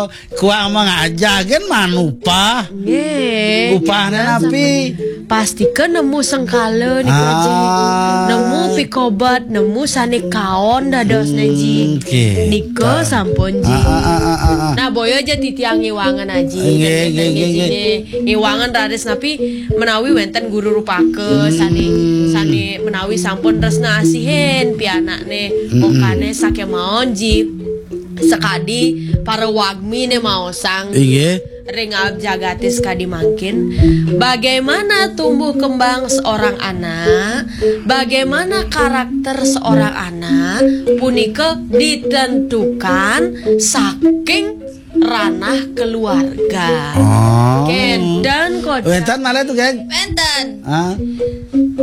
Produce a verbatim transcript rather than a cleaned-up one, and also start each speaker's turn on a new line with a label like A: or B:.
A: kalau kuang mengajakin manupa.
B: Nggih.
A: Upahnya napi.
B: Pastikan nemu sengkala nih Koji.
A: Ah.
B: Nemu pikobat, nemu sane kaon dados neji.
A: Oke.
B: Niko sampun ji.
A: Ah, ah, ah, ah, ah.
B: Nah boyo aja titiang iwangan aji.
A: Nggih, nggih, nggih, nggih.
B: Iwangan raris napi menawi wenten guru rupake sani sani menawi sampun resna asihen pianakne mongkane sake maonji sekadi para wagmi ne maosang.
A: Nggih.
B: Ringab jagatis kadi mangkin. Bagaimana tumbuh kembang seorang anak, bagaimana karakter seorang anak punika ditentukan saking ranah keluarga.
A: Oh.
B: Oke, dan kok
A: Wentan malah tuh, geng.
B: Wenten.
A: Ah.